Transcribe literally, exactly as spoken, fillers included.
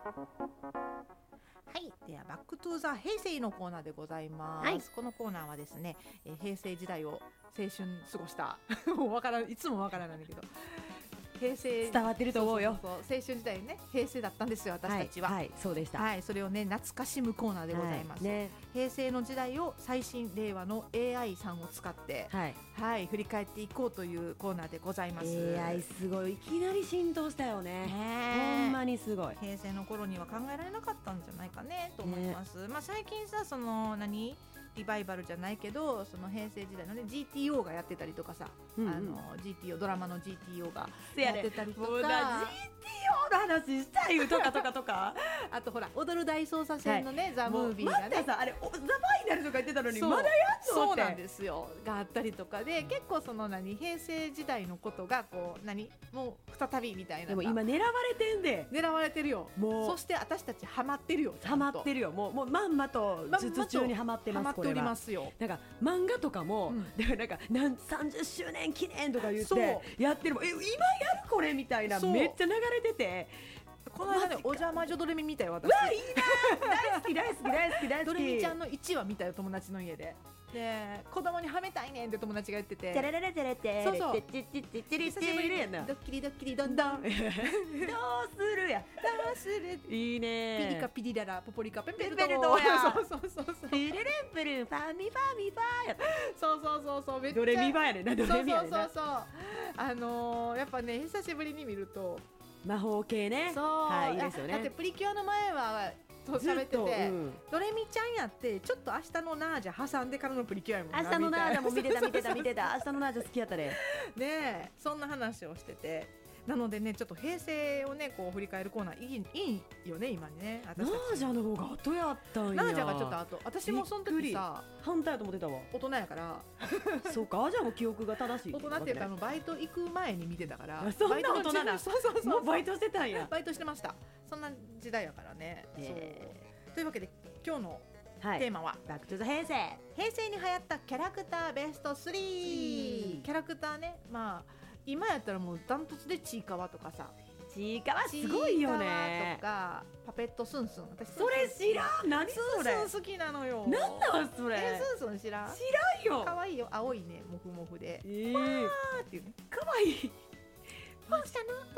はい、ではバックトゥーザ平成のコーナーでございます、はい、このコーナーはですね、えー、平成時代を青春過ごしたもうわからんいつもわからないんだけど平成伝わってると思うよ。 そうそうそう青春時代ね平成だったんですよ私たちは。 はい、はい、そうでした。 はい、それをね懐かしむコーナーでございます、はいね、平成の時代を最新令和の エーアイ さんを使って、はいはい、振り返っていこうというコーナーでございます。 エーアイ すごいいきなり浸透したよね。ほんまにすごい。 平成の頃には考えられなかったんじゃないかねと思います、ね。まあ、最近さその何リバイバルじゃないけどその平成時代のね ジーティーオー がやってたりとかさ、うんうん、あの ジーティーオー ドラマの ジーティーオー がやってたりとか、 もうな ジーティーオー の話したいとかとかとかあとほら踊る大捜査線のね、はい、ザ・ムービーがねまたさあれザ・ファイナルとか言ってたのにまだやんのってそうなんですよがあったりとかで結構その何平成時代のことがこう何もう再びみたいな。 でも今狙われてんで狙われてるよ。もうそして私たちハマってるよ。 ハマってるよ。もうもうまんまと術中にハマってます。 ハマっておりますよ。 なんか漫画とかも、うん、だからなんかなんさんじゅっしゅうねん記念とか言ってやってるもんえ今やるこれみたいなめっちゃ流れててこの間ねお邪魔女ドレミ見たよ私。 うわいいな大好き大好き大好き大好き。 ドレミちゃんのいちわ見たよ友達の家で。で子供にはめたいねんって友達が言っててテレレレテレテそうそうテテテテレテレドッキリドッキリどんどんどうするやどうするいいねピリカピリララポポリカペンペルトやそうそうそうそうピルレンプルファミファミファやそうそうそうそうめっちゃドレミファやねなドレミやねそうそうそうそうあのー、やっぱね久しぶりに見ると魔法系ねそう、 はい、いいですよね。 だってプリキュアの前はと喋ってて、うん、ドレミちゃんやってちょっと明日のナージャ挟んでからのプリキュアやもんな。 明日のナージャも見てた見てた見てた明日のナージャ好きやったね。 ねえそんな話をしててなのでねちょっと平成をねこう振り返るコーナーいい、いいよね今ね。 ナージャの方が後やったんや。 ナージャがちょっと後私もその時さ反対やと思ってたわ。 大人やからそうかじゃあもう記憶が正しい大人っていうかあのバイト行く前に見てたからそんな大人なそうそうそうもうバイトしてたんや。 バイトしてましたそんな時代やからね、えー、そうというわけで今日のテーマは、はい、 バックトゥザ平成平成に流行ったキャラクターベストスリーキャラクターねまあ今やったらもうダントツでちいかわとかさちいかわすごいよねとかパペットスンスン私それ知らん何それスンスン好きなのよ。 なんなんそれえスンスン知らん知らんよ。 かわいいよ青いねモフモフでえー、 わーっていうねかわいいどうしたの